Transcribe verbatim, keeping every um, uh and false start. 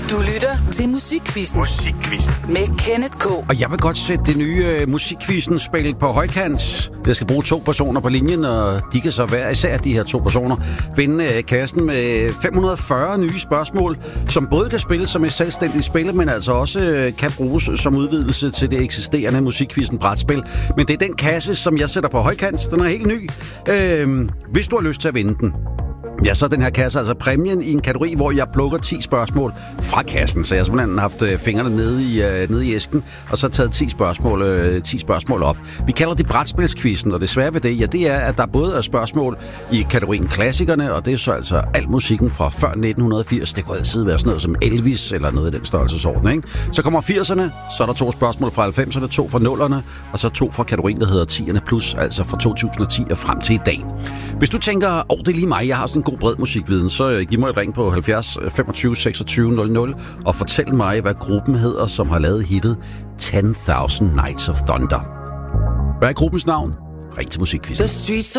Du lytter til Musikquizzen. Musikquizzen. Med Kenneth K. Og jeg vil godt sætte det nye uh, Musikquizzen-spil på højkant. Jeg skal bruge to personer på linjen, og de kan så hver især de her to personer vinde uh, kassen med fem hundrede og fyrre nye spørgsmål, som både kan spilles som et selvstændigt spil, men altså også uh, kan bruges som udvidelse til det eksisterende Musikquizzen-brætspil. Men det er den kasse, som jeg sætter på højkant. Den er helt ny. Uh, hvis du har lyst til at vinde den, ja, så er den her kasse altså præmien i en kategori, hvor jeg plukker ti spørgsmål fra kassen. Så jeg har simpelthen haft fingrene nede i, uh, nede i æsken, og så taget ti spørgsmål, uh, ti spørgsmål op. Vi kalder det brætspilsquizzen, og det svære ved det, ja, det er, at der både er spørgsmål i kategorien klassikerne, og det er så altså al musikken fra før nitten firs. Det kunne altid være sådan noget som Elvis, eller noget i den størrelsesorden, ikke? Så kommer firserne, så er der to spørgsmål fra halvfemserne, to fra nullerne, og så to fra kategorien, der hedder tierne plus, altså fra to tusind og ti og frem til i dag. Hvis du tænker, åh, oh, det er lige mig, jeg har sådan en god bred musikviden, så giv mig et ring på halvfjerds femogtyve seksogtyve nul nul og fortæl mig, hvad gruppen hedder, som har lavet hittet ten thousand Nights of Thunder. Hvad er gruppens navn? Ring til Musikquizzen.